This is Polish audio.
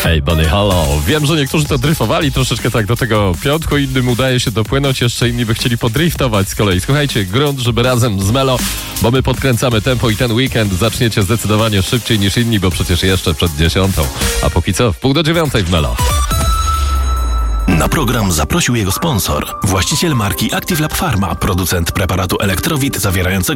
Hej, Bunny, halo. Wiem, że niektórzy to dryfowali troszeczkę tak do tego piątku, innym udaje się dopłynąć, jeszcze inni by chcieli podriftować z kolei. Słuchajcie, grunt, żeby razem z Melo, bo my podkręcamy tempo i ten weekend zaczniecie zdecydowanie szybciej niż inni, bo przecież jeszcze przed 10. A póki co, w 8:45 w Melo. Na program zaprosił jego sponsor, właściciel marki Active Lab Pharma, producent preparatu Elektrowit zawierającego